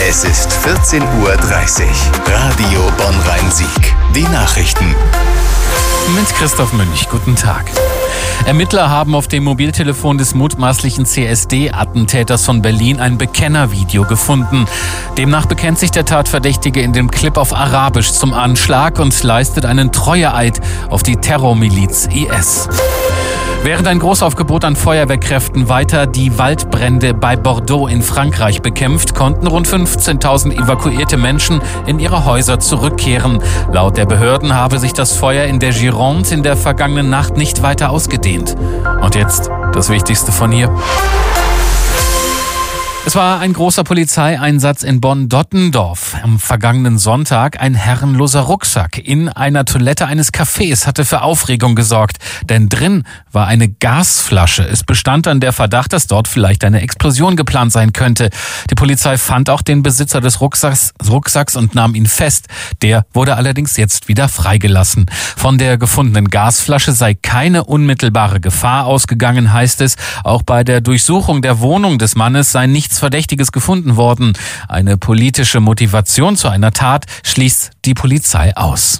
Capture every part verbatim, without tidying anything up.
Es ist vierzehn Uhr dreißig. Radio Bonn-Rhein-Sieg. Die Nachrichten. Mit Christoph Münch. Guten Tag. Ermittler haben auf dem Mobiltelefon des mutmaßlichen C S D-Attentäters von Berlin ein Bekennervideo gefunden. Demnach bekennt sich der Tatverdächtige in dem Clip auf Arabisch zum Anschlag und leistet einen Treueeid auf die Terrormiliz I S. Während ein Großaufgebot an Feuerwehrkräften weiter die Waldbrände bei Bordeaux in Frankreich bekämpft, konnten rund fünfzehntausend evakuierte Menschen in ihre Häuser zurückkehren. Laut der Behörden habe sich das Feuer in der Gironde in der vergangenen Nacht nicht weiter ausgedehnt. Und jetzt das Wichtigste von hier. Es war ein großer Polizeieinsatz in Bonn-Dottendorf. Am vergangenen Sonntag ein herrenloser Rucksack in einer Toilette eines Cafés hatte für Aufregung gesorgt. Denn drin war eine Gasflasche. Es bestand dann der Verdacht, dass dort vielleicht eine Explosion geplant sein könnte. Die Polizei fand auch den Besitzer des Rucksacks, Rucksacks und nahm ihn fest. Der wurde allerdings jetzt wieder freigelassen. Von der gefundenen Gasflasche sei keine unmittelbare Gefahr ausgegangen, heißt es. Auch bei der Durchsuchung der Wohnung des Mannes sei nichts Verdächtiges gefunden worden. Eine politische Motivation zu einer Tat schließt die Polizei aus.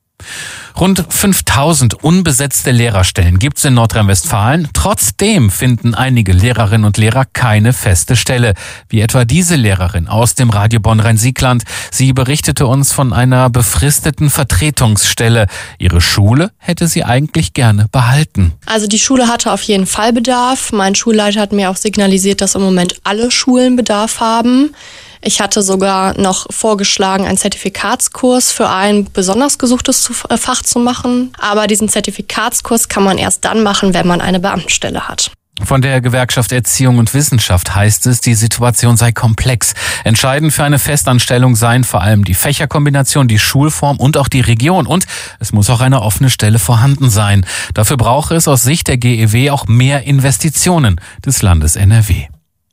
Rund fünftausend unbesetzte Lehrerstellen gibt es in Nordrhein-Westfalen. Trotzdem finden einige Lehrerinnen und Lehrer keine feste Stelle. Wie etwa diese Lehrerin aus dem Radio Bonn-Rhein-Sieg-Land. Sie berichtete uns von einer befristeten Vertretungsstelle. Ihre Schule hätte sie eigentlich gerne behalten. Also die Schule hatte auf jeden Fall Bedarf. Mein Schulleiter hat mir auch signalisiert, dass im Moment alle Schulen Bedarf haben. Ich hatte sogar noch vorgeschlagen, einen Zertifikatskurs für ein besonders gesuchtes Fach zu machen. Aber diesen Zertifikatskurs kann man erst dann machen, wenn man eine Beamtenstelle hat. Von der Gewerkschaft Erziehung und Wissenschaft heißt es, die Situation sei komplex. Entscheidend für eine Festanstellung seien vor allem die Fächerkombination, die Schulform und auch die Region. Und es muss auch eine offene Stelle vorhanden sein. Dafür brauche es aus Sicht der G E W auch mehr Investitionen des Landes N R W.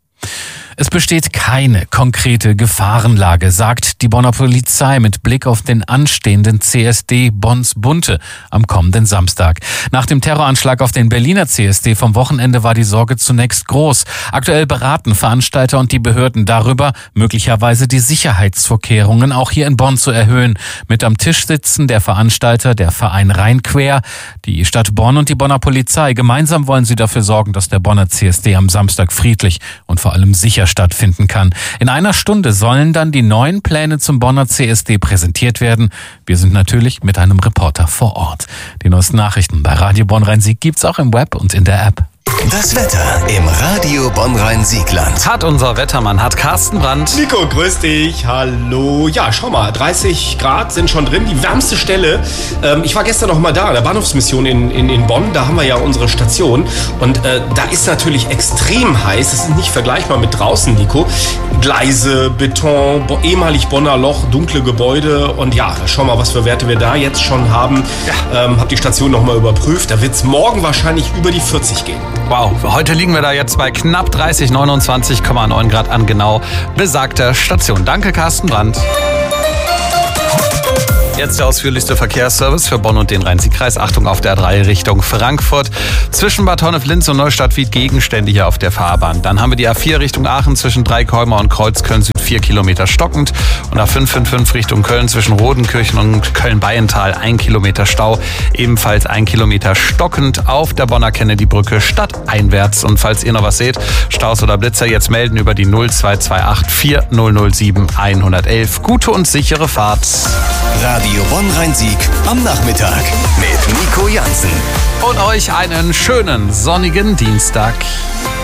Es besteht keine konkrete Gefahrenlage, sagt die Bonner Polizei mit Blick auf den anstehenden C S D Bonns Bunte am kommenden Samstag. Nach dem Terroranschlag auf den Berliner C S D vom Wochenende war die Sorge zunächst groß. Aktuell beraten Veranstalter und die Behörden darüber, möglicherweise die Sicherheitsvorkehrungen auch hier in Bonn zu erhöhen. Mit am Tisch sitzen der Veranstalter, der Verein Rheinquer, die Stadt Bonn und die Bonner Polizei. Gemeinsam wollen sie dafür sorgen, dass der Bonner C S D am Samstag friedlich und vor allem sicher stattfinden kann. In einer Stunde sollen dann die neuen Pläne zum Bonner C S D präsentiert werden. Wir sind natürlich mit einem Reporter vor Ort. Die neuesten Nachrichten bei Radio Bonn-Rhein-Sieg gibt's auch im Web und in der App. Das Wetter im Radio Bonn-Rhein-Sieg-Land. Hat unser Wettermann, hat Carsten Brandt. Nico, grüß dich. Hallo. Ja, schau mal, dreißig Grad sind schon drin. Die wärmste Stelle. Ähm, ich war gestern noch mal da, an der Bahnhofsmission in, in, in Bonn. Da haben wir ja unsere Station. Und äh, da ist natürlich extrem heiß. Das ist nicht vergleichbar mit draußen, Nico. Gleise, Beton, bo- ehemalig Bonner Loch, dunkle Gebäude. Und ja, schau mal, was für Werte wir da jetzt schon haben. Ja. Ähm, hab die Station noch mal überprüft. Da wird es morgen wahrscheinlich über die vierzig gehen. Wow, heute liegen wir da jetzt bei knapp dreißig, neunundzwanzig Komma neun Grad an genau besagter Station. Danke, Carsten Brandt. Jetzt der ausführlichste Verkehrsservice für Bonn und den Rhein-Sieg-Kreis. Achtung auf der A drei Richtung Frankfurt. Zwischen Bad Honnef-Linz und Neustadt-Wied Gegenstände hier auf der Fahrbahn. Dann haben wir die A vier Richtung Aachen zwischen Dreikolmer und Kreuzköln Süd vier Kilometer stockend. Und A fünf fünf fünf Richtung Köln zwischen Rodenkirchen und Köln-Beiental ein Kilometer Stau. Ebenfalls ein Kilometer stockend auf der Bonner Kennedy-Brücke stadteinwärts. Und falls ihr noch was seht, Staus oder Blitzer, jetzt melden über die null zwei zwei acht vier null null sieben eins eins eins. Gute und sichere Fahrt. Radio Bonn-Rhein-Sieg am Nachmittag mit Nico Jansen. Und euch einen schönen sonnigen Dienstag.